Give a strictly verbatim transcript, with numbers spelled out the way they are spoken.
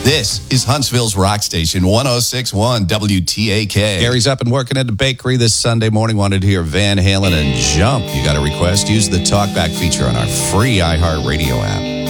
This is Huntsville's Rock Station, one oh six point one W T A K. Gary's up and working at the bakery this Sunday morning. Wanted to hear Van Halen and Jump. You got a request? Use the talkback feature on our free iHeartRadio app.